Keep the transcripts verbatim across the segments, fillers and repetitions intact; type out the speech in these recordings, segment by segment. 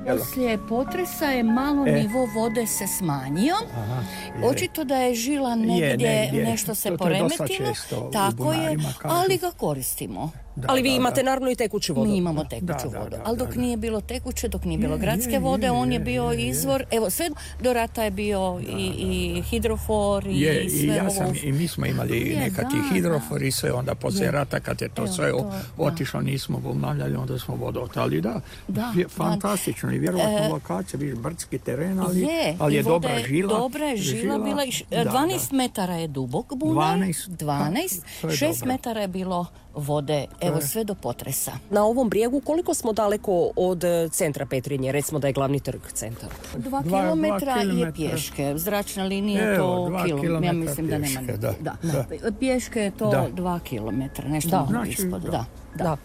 Poslije potresa je malo e. nivo vode se smanjio. Aha, očito da je žila negdje, je, negdje. nešto se to, to poremetilo. Tako je, ali ga koristimo. Da, ali vi da, imate da. naravno i tekuću vodu. Mi imamo tekuću da, vodu, da, da, ali dok da, da. nije bilo tekuće, dok nije bilo je, gradske je, vode, je, on je je, bio je, izvor, je. evo sve do rata je bio da, i, i da, hidrofor i, je, sve i ja ovo. sam, i mi smo imali je, nekakvi hidrofor i sve, onda poslije rata kad je to evo, sve to, otišlo, nismo obnavljali, onda smo vodotali, da, da je fantastično i vjerovatno e, lokacija, viš brdski teren, ali je, ali je dobra žila. Dobra je žila, žila bila, da, dvanaest da. metara je dubok bunar, dvanaest, šest metara je bilo vode, evo sve do potresa. Na ovom brijegu koliko smo daleko od centra Petrinje, recimo da je glavni trg centar? Dva, dva kilometra dva je pješke, zračna linija je to kilometar, ja mislim da nema. Da, da. Da. Pješke je to da. dva kilometra, nešto da. malo ispod. Da. Da. Da. Da.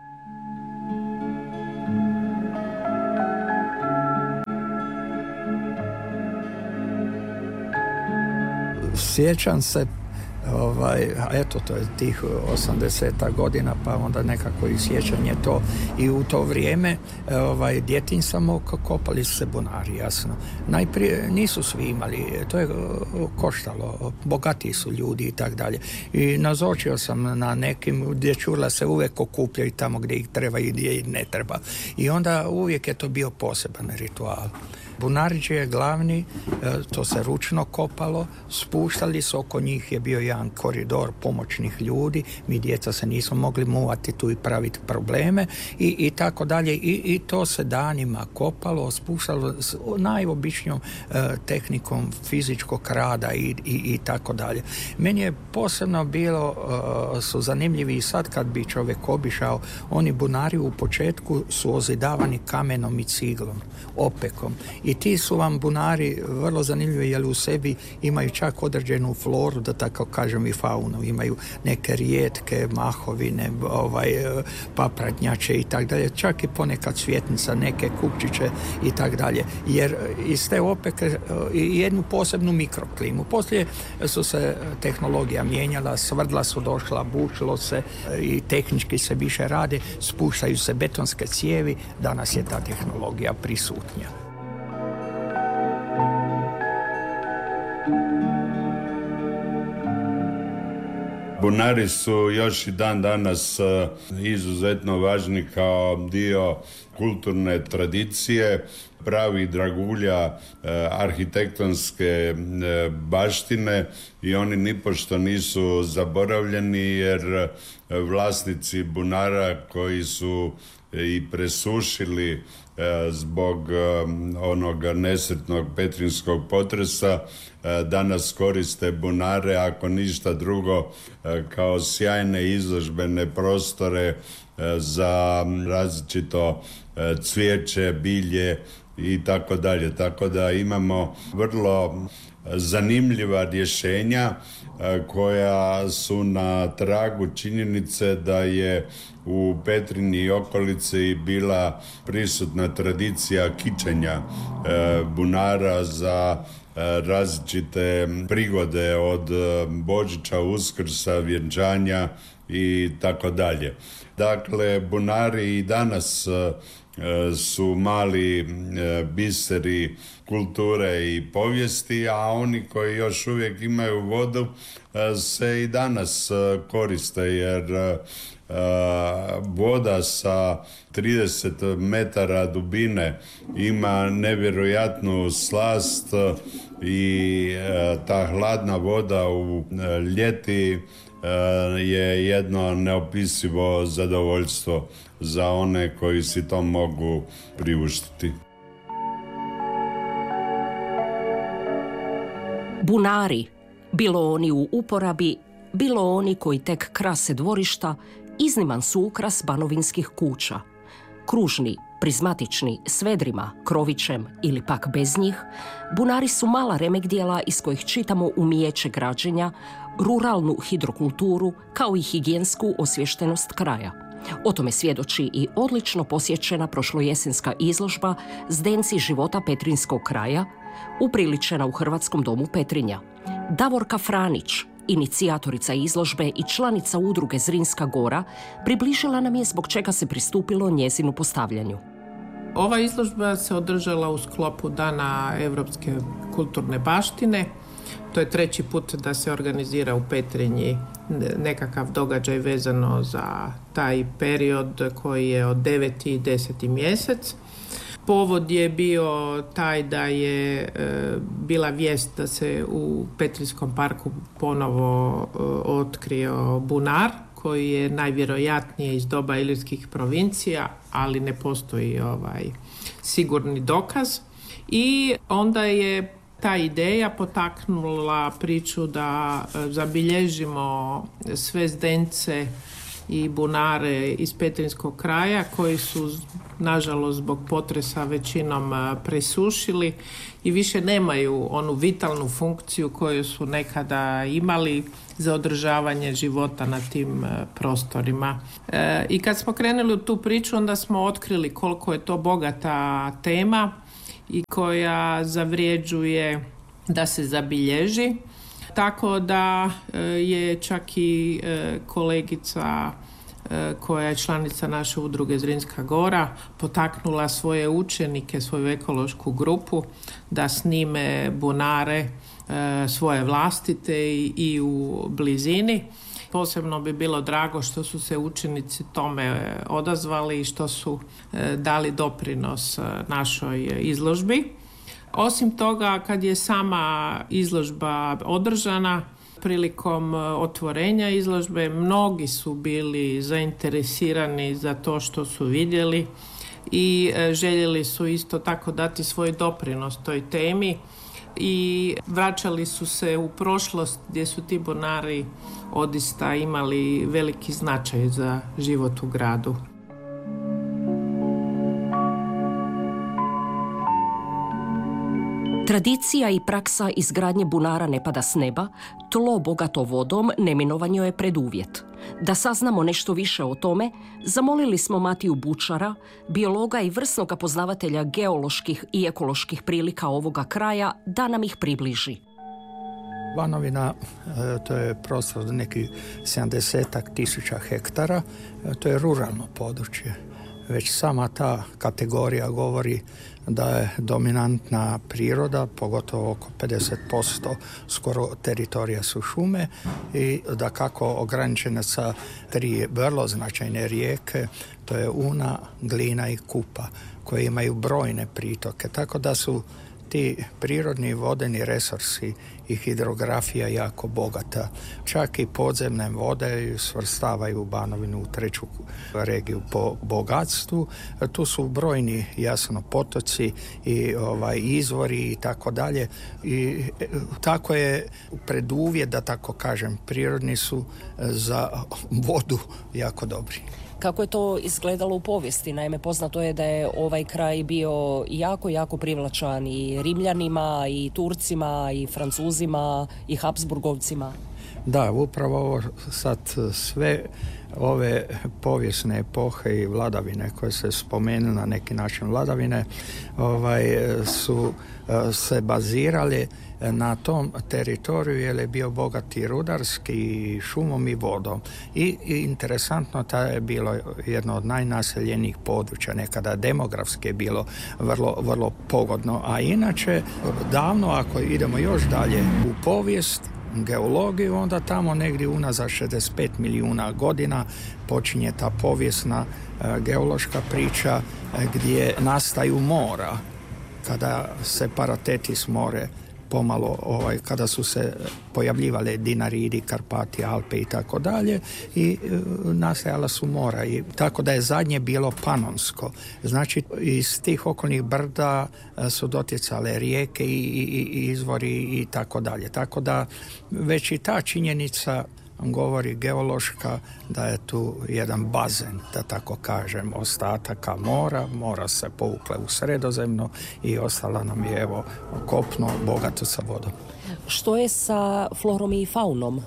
Sjećam se, ovaj, eto, to je tih osamdeseta godina, pa onda nekako i sjećanje to. I u to vrijeme, ovaj, djetinjstvo kopali su se bunari, jasno. Najprije nisu svi imali, to je koštalo, bogatiji su ljudi i tak dalje. I nazočio sam na nekim gdje čurla se uvijek okupljaju tamo gdje ih treba i gdje ih ne treba. I onda uvijek je to bio poseban ritual. Bunarić je glavni, to se ručno kopalo, spuštali se, oko njih je bio jedan koridor pomoćnih ljudi, mi djeca se nismo mogli muvati tu i praviti probleme i, i tako dalje. I, i to se danima kopalo, spuštalo s najobičnijom eh, tehnikom fizičkog rada i, i, i tako dalje. Meni je posebno bilo, eh, su zanimljivi i sad kad bi čovjek obišao, oni bunari u početku su ozidavani kamenom i ciglom, opekom. I ti su vam bunari vrlo zanimljivi jer u sebi imaju čak određenu floru, da tako kažem, i faunu. Imaju neke rijetke mahovine, ovaj, papratnjače i tak dalje. Čak i ponekad svjetnica, neke kupčiće i tak dalje. Jer iz te opeke i jednu posebnu mikroklimu. Poslije su se tehnologija mijenjala, svrdla su došla, bučilo se i tehnički se više rade, spuštaju se betonske cijevi. Danas je ta tehnologija prisutnija. Bunari su još i dan danas izuzetno važni kao dio kulturne tradicije, pravi dragulja arhitektonske baštine i oni nipošto nisu zaboravljeni jer vlasnici bunara koji su i presušili zbog onog nesretnog petrinjskog potresa danas koriste bunare, ako ništa drugo, kao sjajne izložbene prostore za različito cvijeće, bilje i tako dalje. Tako da imamo vrlo zanimljiva rješenja koja su na tragu činjenice da je u Petrinji i okolici bila prisutna tradicija kičenja bunara za različite prigode od Božića, Uskrsa, vjenčanja i tako dalje. Dakle, bunari i danas su mali biseri kulture i povijesti, a oni koji još uvijek imaju vodu se i danas koriste jer voda sa trideset metara dubine ima nevjerojatnu slast i ta hladna voda u ljeti je jedno neopisivo zadovoljstvo za one koji si to mogu priuštiti. Bunari, bilo oni u uporabi, bilo oni koji tek krase dvorišta, izniman su ukras banovinskih kuća. Kružni, prizmatični, s vedrima, krovićem ili pak bez njih, bunari su mala remekdjela iz kojih čitamo umijeće građenja, ruralnu hidrokulturu kao i higijensku osviještenost kraja. O tome svjedoči i odlično posjećena prošlojesenska izložba Zdenci života petrinjskog kraja, upriličena u Hrvatskom domu Petrinja. Davorka Franić, inicijatorica izložbe i članica udruge Zrinska gora, približila nam je zbog čega se pristupilo njezinu postavljanju. Ova izložba se održala u sklopu Dana Europske kulturne baštine. To je treći put da se organizira u Petrinji nekakav događaj vezano za taj period koji je od deveti i deseti mjesec. Povod je bio taj da je e, bila vijest da se u Petrinjskom parku ponovo e, otkrio bunar koji je najvjerojatnije iz doba ilirskih provincija, ali ne postoji ovaj sigurni dokaz. I onda je ta ideja potaknula priču da zabilježimo sve zdence i bunare iz petrinjskog kraja koji su nažalost zbog potresa većinom presušili i više nemaju onu vitalnu funkciju koju su nekada imali za održavanje života na tim prostorima. E, I kad smo krenuli u tu priču, onda smo otkrili koliko je to bogata tema i koja zavređuje da se zabilježi. Tako da je čak i kolegica koja je članica naše udruge Zrinska Gora potaknula svoje učenike, svoju ekološku grupu da snime bunare svoje vlastite i u blizini. Posebno bi bilo drago što su se učenici tome odazvali i što su dali doprinos našoj izložbi. Osim toga, kad je sama izložba održana, prilikom otvorenja izložbe mnogi su bili zainteresirani za to što su vidjeli i željeli su isto tako dati svoj doprinos toj temi i vraćali su se u prošlost gdje su ti bunari odista imali veliki značaj za život u gradu. Tradicija i praksa izgradnje bunara ne pada s neba, tlo bogato vodom neminovano je preduvjet. Da saznamo nešto više o tome, zamolili smo Matiju Bučara, biologa i vrsnoga poznavatelja geoloških i ekoloških prilika ovoga kraja, da nam ih približi. Banovina, to je prostor od nekih sedamdesetak tisuća hektara, to je ruralno područje. Već sama ta kategorija govori da je dominantna priroda, pogotovo oko pedeset posto skoro teritorija su šume i da kako ograničene sa tri vrlo značajne rijeke, to je Una, Glina i Kupa, koje imaju brojne pritoke, tako da su ti prirodni vodeni resursi i hidrografija jako bogata. Čak i podzemne vode svrstavaju Banovinu u treću regiju po bogatstvu. Tu su brojni, jasno, potoci i ovaj, izvori i tako dalje. I tako je preduvjet, da tako kažem, prirodni su za vodu jako dobri. Kako je to izgledalo u povijesti? Naime, poznato je da je ovaj kraj bio jako, jako privlačan i Rimljanima, i Turcima, i Francuzima, i Habsburgovcima. Da, upravo ovo sad sve ove povijesne epohe i vladavine koje se spomenu na neki način vladavine ovaj, su se bazirali na tom teritoriju jer je bio bogati rudarski šumom i vodom. I, i interesantno, ta je bilo jedno od najnaseljenijih područja, nekada demografski je bilo vrlo, vrlo pogodno. A inače, davno, ako idemo još dalje u povijest, geologiju, onda tamo negdje unazad šezdeset pet milijuna godina počinje ta povijesna e, geološka priča e, gdje nastaju mora, kada se Paratetis more pomalo, ovaj, kada su se pojavljivale Dinaridi, Karpati, Alpe i tako dalje i e, nastajala su mora i tako da je zadnje bilo Panonsko. Znači iz tih okolnih brda e, su dotjecale rijeke i, i, i izvori i tako dalje. Tako da već i ta činjenica govori geološka da je tu jedan bazen, da tako kažem, ostataka mora. Mora se povukle u Sredozemno i ostala nam je evo kopno bogato sa vodom. Što je sa florom i faunom?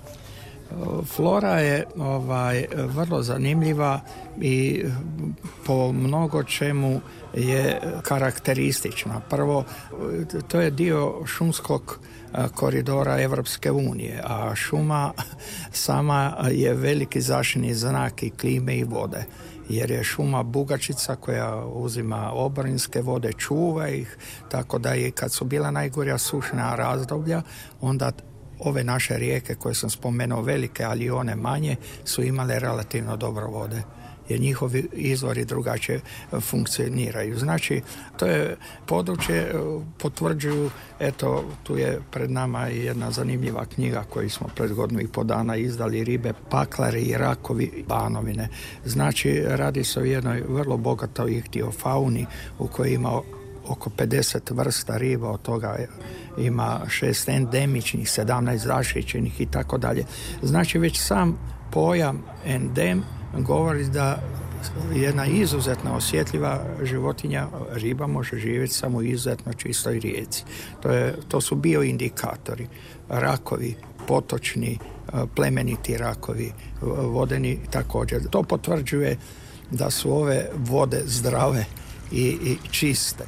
Flora je ovaj, vrlo zanimljiva i po mnogo čemu je karakteristična. Prvo, to je dio šumskog koridora Evropske unije, a šuma sama je veliki zaštitni znak i klime i vode. jer je šuma bugačica koja uzima oborinske vode, čuva ih, tako da i kad su bila najgorja sušna razdoblja, onda ove naše rijeke koje sam spomenuo, velike, ali i one manje, su imale relativno dobro vode, jer njihovi izvori drugačije funkcioniraju. Znači, to je područje, potvrđuju, eto, tu je pred nama i jedna zanimljiva knjiga koju smo pred godinu i po dana izdali, Ribe, paklari i rakovi Banovine. Znači, radi se o jednoj vrlo bogatoj ihtiofauni u kojoj ima oko pedeset vrsta riba, od toga ima šest endemičnih, sedamnaest zaštićenih i tako dalje. Znači, već sam pojam endem govori da jedna izuzetno osjetljiva životinja, riba, može živjeti samo u izuzetno čistoj rijeci. To, je, to su bioindikatori. Rakovi, potočni, plemeniti rakovi, vodeni također. To potvrđuje da su ove vode zdrave i, i čiste.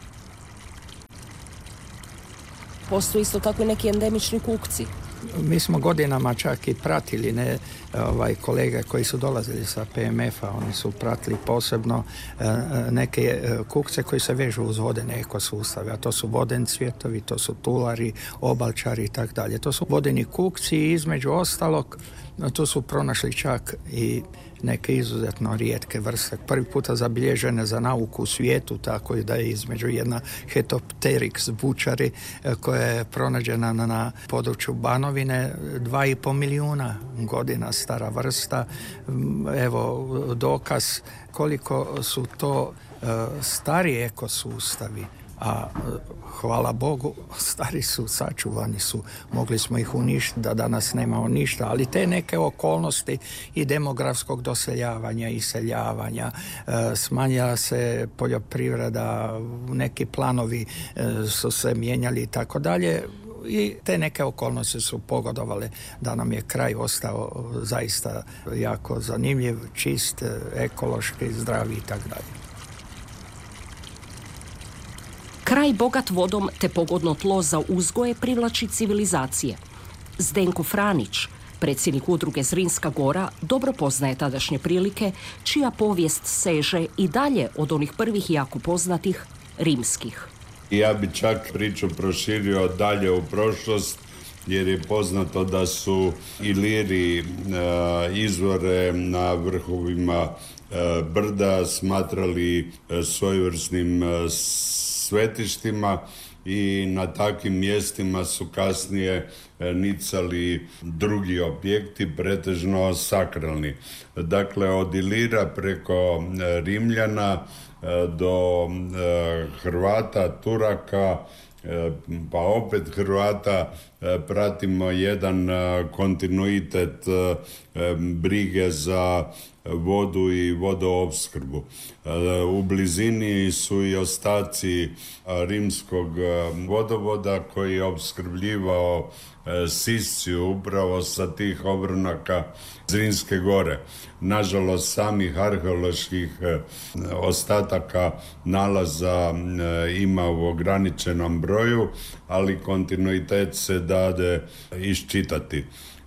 Postoji isto tako i neki endemični kukci. Mi smo godinama čak i pratili ne, ovaj, kolege koji su dolazili sa P M F-a, oni su pratili posebno e, neke kukce koji se vežu uz vodene ekosustave, a to su voden cvjetovi, to su tulari, obalčari i tako dalje. To su vodeni kukci i između ostalog tu su pronašli čak i neke izuzetno rijetke vrste. Prvi puta zabilježene za nauku u svijetu, tako da je između jedna Hetopteryx bučari koja je pronađena na, na području Banovine, dva i po milijuna godina stara vrsta. Evo dokaz koliko su to uh, stari ekosustavi, a hvala Bogu, stari su, sačuvani su, mogli smo ih uništiti da danas nemamo ništa, ali te neke okolnosti i demografskog doseljavanja, iseljavanja, e, smanjila se poljoprivreda, neki planovi e, su se mijenjali i tako dalje, i te neke okolnosti su pogodovale da nam je kraj ostao zaista jako zanimljiv, čist, ekološki, zdravi i tako dalje. Kraj bogat vodom te pogodno tlo za uzgoje privlači civilizacije. Zdenko Franić, predsjednik udruge Zrinska gora, dobro poznaje tadašnje prilike, čija povijest seže i dalje od onih prvih jako poznatih rimskih. Ja bi čak priču proširio dalje u prošlost, jer je poznato da su Iliri e, izvore na vrhovima e, brda smatrali e, svojevrsnim e, svetištima i na takvim mjestima su kasnije nicali drugi objekti, pretežno sakralni. Dakle, od Ilira preko Rimljana do Hrvata, Turaka, pa opet Hrvata pratimo jedan kontinuitet brige za vodu i vodoopskrbu. U blizini su i ostaci rimskog vodovoda koji je opskrbljivao Sisciju upravo sa tih obronaka Zrinske gore. Nažalost, samih arheoloških ostataka nalaza ima u ograničenom broju, ali kontinuitet se dade iščitati.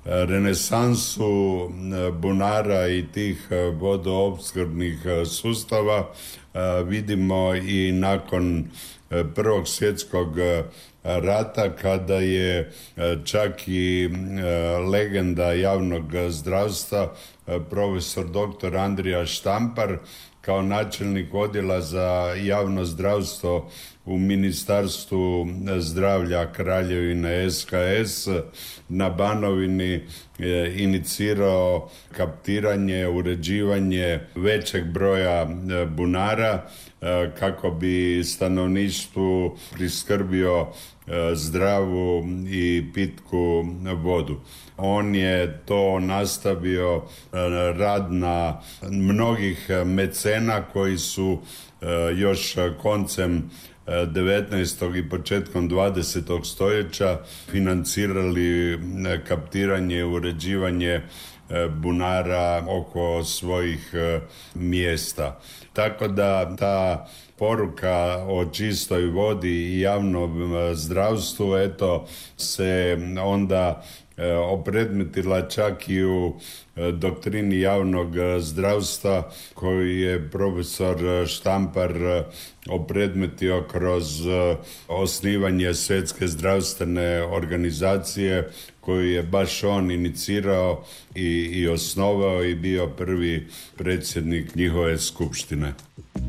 Renesansu bunara i tih vodoopskrbnih sustava vidimo i nakon Prvog svjetskog rata, kada je čak i legenda javnog zdravstva profesor doktor Andrija Štampar kao načelnik odjela za javno zdravstvo u Ministarstvu zdravlja Kraljevine S K S na Banovini inicirao kaptiranje, uređivanje većeg broja bunara kako bi stanovništvu priskrbio zdravu i pitku vodu. On je to nastavio rad na mnogih mecena koji su još koncem devetnaestog i početkom dvadesetog stoljeća financirali kaptiranje i uređivanje bunara oko svojih mjesta. Tako da ta poruka o čistoj vodi i javnom zdravstvu, eto, se onda opredmetila čak i u doktrini javnog zdravstva koju je profesor Štampar opredmetio kroz osnivanje Svjetske zdravstvene organizacije koju je baš on inicirao i, i osnovao i bio prvi predsjednik njihove skupštine.